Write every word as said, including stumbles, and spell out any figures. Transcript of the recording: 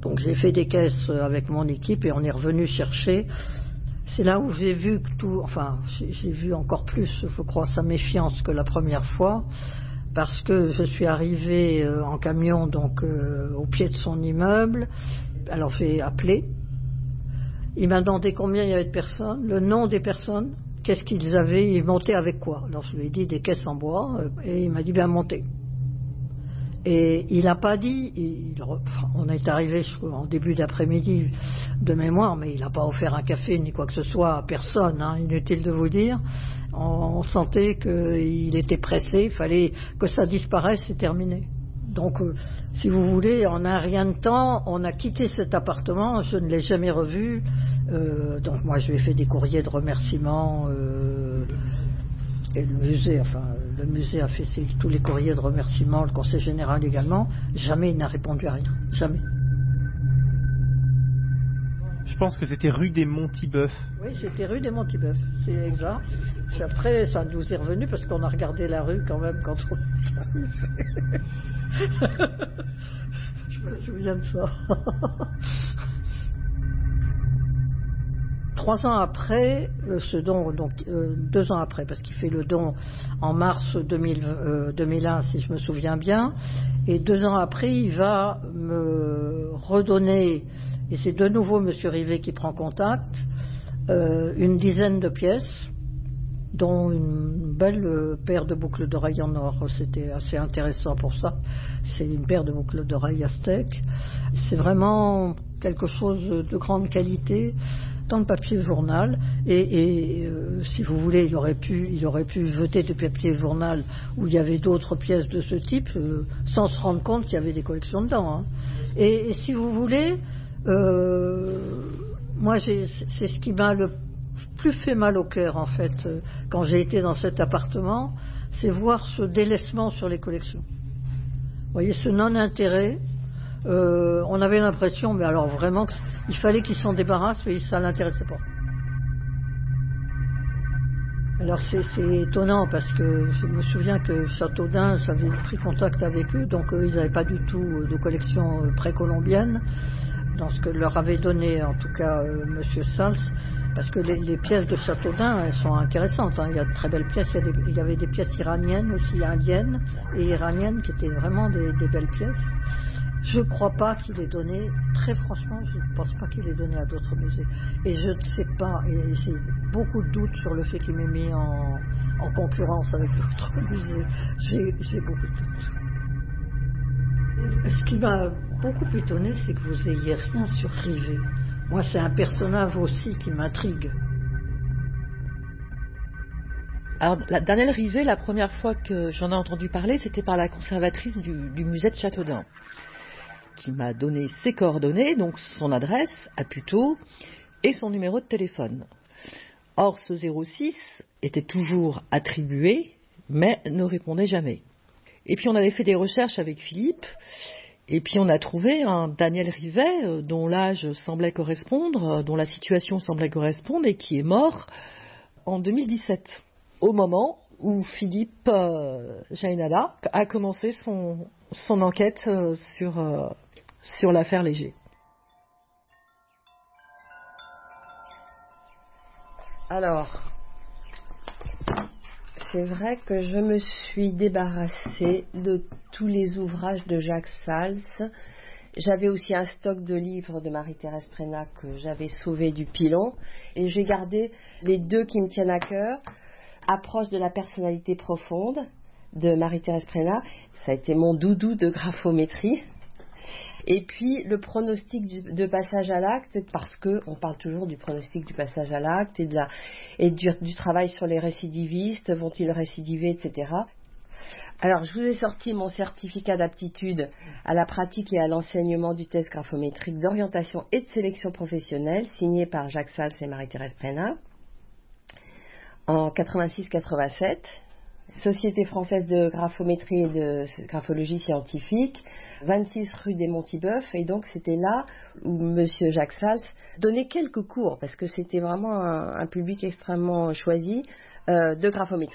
Donc j'ai fait des caisses avec mon équipe et on est revenu chercher. C'est là où j'ai vu que tout, enfin j'ai, j'ai vu encore plus, je crois, sa méfiance que la première fois, parce que je suis arrivée euh, en camion donc euh, au pied de son immeuble. Alors j'ai appelé. Il m'a demandé combien il y avait de personnes, le nom des personnes, qu'est-ce qu'ils avaient, ils montaient avec quoi. Alors je lui ai dit des caisses en bois euh, et il m'a dit bien monter. Et il n'a pas dit, il, on est arrivé en début d'après-midi de mémoire, mais il n'a pas offert un café ni quoi que ce soit à personne, hein, inutile de vous dire. On, on sentait qu'il était pressé, il fallait que ça disparaisse, c'est terminé. Donc, euh, si vous voulez, en un rien de temps, on a quitté cet appartement, je ne l'ai jamais revu. Euh, donc moi, je lui ai fait des courriers de remerciements. Euh, Et le musée, enfin, le musée a fait ses, tous les courriers de remerciement, le conseil général également. Jamais il n'a répondu à rien. Jamais. Je pense que c'était rue des Montiboeuf. Oui, c'était rue des Montiboeuf, c'est exact. Puis après, ça nous est revenu parce qu'on a regardé la rue quand même quand on... Je me souviens de ça. Trois ans après, ce don, donc euh, deux ans après, parce qu'il fait le don en mars deux mille, euh, deux mille un, si je me souviens bien, et deux ans après, il va me redonner, et c'est de nouveau Monsieur Rivet qui prend contact, euh, une dizaine de pièces, dont une belle euh, paire de boucles d'oreilles en or. C'était assez intéressant pour ça. C'est une paire de boucles d'oreilles aztèques. C'est vraiment quelque chose de grande qualité dans le papier journal et, et euh, si vous voulez il aurait pu il aurait pu jeter du papier journal où il y avait d'autres pièces de ce type euh, sans se rendre compte qu'il y avait des collections dedans, hein. et, et si vous voulez euh, moi j'ai, c'est ce qui m'a le plus fait mal au cœur en fait euh, quand j'ai été dans cet appartement, c'est voir ce délaissement sur les collections. Vous voyez, ce non-intérêt. Euh, on avait l'impression, mais alors vraiment, qu'il fallait qu'ils s'en débarrassent, mais ça ne l'intéressait pas. Alors c'est, c'est étonnant parce que je me souviens que Châteaudun, j'avais pris contact avec eux, donc eux, ils n'avaient pas du tout de collection euh, précolombienne, dans ce que leur avait donné en tout cas euh, Monsieur Sals, parce que les, les pièces de Châteaudun, elles sont intéressantes, hein. Il y a de très belles pièces, il y, a des, il y avait des pièces iraniennes aussi, indiennes et iraniennes, qui étaient vraiment des, des belles pièces. Je ne crois pas qu'il ait donné, très franchement, je ne pense pas qu'il ait donné à d'autres musées. Et je ne sais pas, et j'ai beaucoup de doutes sur le fait qu'il m'ait mis en, en concurrence avec d'autres musées. J'ai, j'ai beaucoup de doutes. Ce qui m'a beaucoup étonné, c'est que vous n'ayez rien sur Rivet. Moi, c'est un personnage aussi qui m'intrigue. Alors, la, Daniel Rivet, la première fois que j'en ai entendu parler, c'était par la conservatrice du, du musée de Châteaudun, qui m'a donné ses coordonnées, donc son adresse à Puteaux et son numéro de téléphone. Or, ce zéro six était toujours attribué, mais ne répondait jamais. Et puis on avait fait des recherches avec Philippe, et puis on a trouvé un Daniel Rivet dont l'âge semblait correspondre, dont la situation semblait correspondre, et qui est mort en deux mille dix-sept, au moment où Philippe euh, Jaénada a commencé son, son enquête euh, sur... Euh, sur l'affaire Léger. Alors, c'est vrai que je me suis débarrassée de tous les ouvrages de Jacques Sals. J'avais aussi un stock de livres de Marie-Thérèse Prénat que j'avais sauvé du pilon. Et j'ai gardé les deux qui me tiennent à cœur. Approche de la personnalité profonde de Marie-Thérèse Prénat. Ça a été mon doudou de graphométrie. Et puis le pronostic du, de passage à l'acte, parce qu'on parle toujours du pronostic du passage à l'acte et, de la, et du, du travail sur les récidivistes, vont-ils récidiver, et cetera. Alors je vous ai sorti mon certificat d'aptitude à la pratique et à l'enseignement du test graphométrique d'orientation et de sélection professionnelle, signé par Jacques Sals et Marie-Thérèse Prénat, en quatre-vingt-six quatre-vingt-sept. Société française de graphométrie et de graphologie scientifique, vingt-six rue des Montiboeuf, et donc c'était là où Monsieur Jacques Sals donnait quelques cours, parce que c'était vraiment un, un public extrêmement choisi euh, de graphométrie.